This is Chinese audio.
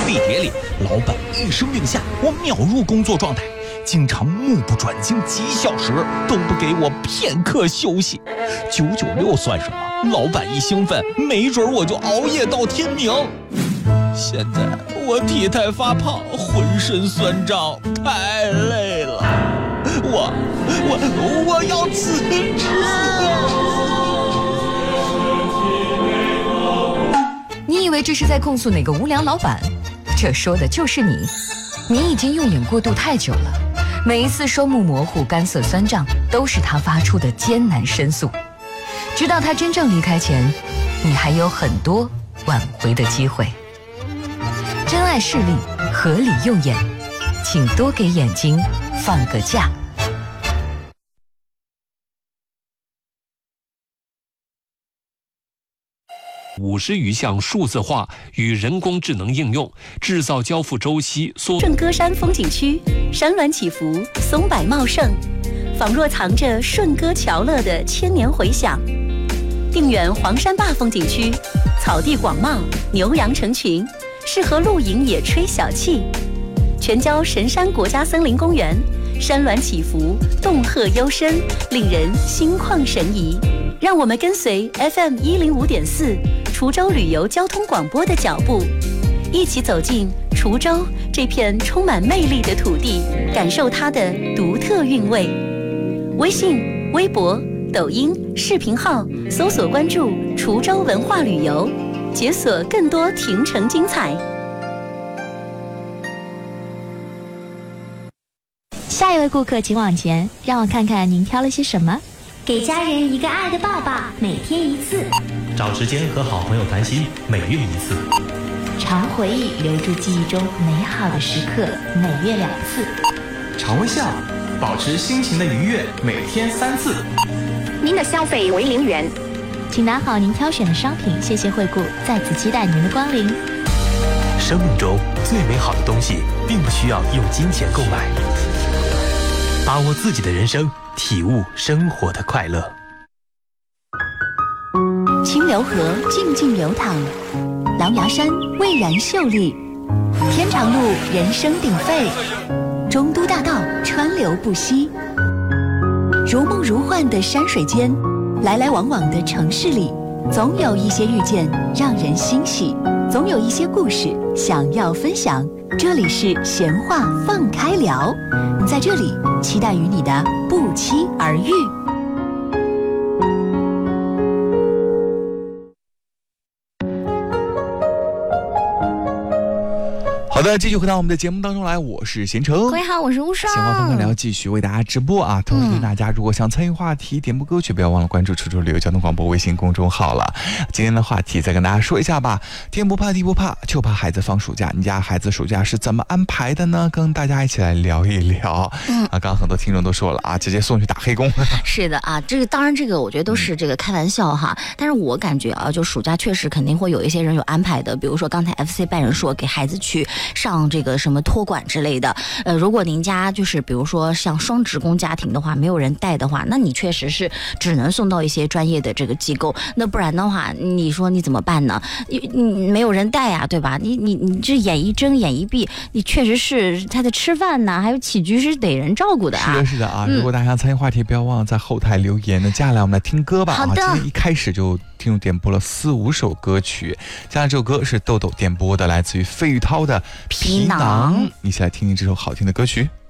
地铁里，老板一声令下，我秒入工作状态，经常目不转睛几小时都不给我片刻休息。996算什么？老板一兴奋，没准我就熬夜到天明。现在我体态发胖，浑身酸胀，太累了。我要辞职。 你以为这是在控诉哪个无良老板？这说的就是你。你已经用眼过度太久了，每一次双目模糊、干涩酸胀，都是他发出的艰难申诉。直到他真正离开前，你还有很多挽回的机会。珍爱视力，合理用眼，请多给眼睛放个假。 50余项数字化与人工智能应用，制造交付周期缩。 顺歌山风景区，山峦起伏，松柏茂盛，仿若藏着顺歌桥乐的千年回响。定远黄山坝风景区，草地广袤，牛羊成群，适合露营野炊小憩。全椒神山国家森林公园，山峦起伏，洞壑幽深，令人心旷神怡。让我们跟随 FM105.4 滁州旅游交通广播的脚步，一起走进滁州这片充满魅力的土地，感受它的独特韵味。微信、微博、抖音、视频号搜索关注滁州文化旅游，解锁更多亭城精彩。 下一位顾客请往前，让我看看您挑了些什么。 给家人一个爱的抱抱，每天1次； 找时间和好朋友谈心，每月1次； 常回忆，留住记忆中美好的时刻，每月2次； 常微笑，保持心情的愉悦，每天3次。 您的消费为0元， 请拿好您挑选的商品，谢谢惠顾，再次期待您的光临。 生命中最美好的东西，并不需要用金钱购买。把握自己的人生，体悟生活的快乐。 清流河静静流淌，狼牙山蔚然秀丽，天长路人声鼎沸，中都大道川流不息。如梦如幻的山水间，来来往往的城市里，总有一些遇见让人欣喜，总有一些故事想要分享。这里是闲话放开聊，在这里期待与你的不期而遇。 好的，继续回到我们的节目当中来，我是贤成。 各位好，我是吴爽。 闲话放开聊继续为大家直播啊！同时提醒大家，如果想参与话题、点播歌曲，不要忘了关注滁州旅游交通广播微信公众号了。今天的话题再跟大家说一下吧。天不怕地不怕，就怕孩子放暑假。你家孩子暑假是怎么安排的呢？跟大家一起来聊一聊。刚刚很多听众都说了啊，直接送去打黑工。 是的啊，这个当然这个我觉得都是这个开玩笑哈。但是我感觉啊，就暑假确实肯定会有一些人有安排的，比如说刚才 FC 拜仁说给孩子去上这个什么托管之类的。如果您家就是比如说像双职工家庭的话，没有人带的话，那你确实是只能送到一些专业的这个机构。那不然的话，你说你怎么办呢？你没有人带啊，对吧？你这眼一睁眼一闭，你确实是他的吃饭呐，还有起居是得人照顾的啊。 是的，是的啊！如果大家参与话题，不要忘了在后台留言。那接下来我们来听歌吧。 好的。 今天一开始就听众点播了4、5首歌曲，接下来这首歌是豆豆点播的，来自于费玉涛的《皮囊》，一起来听听这首好听的歌曲。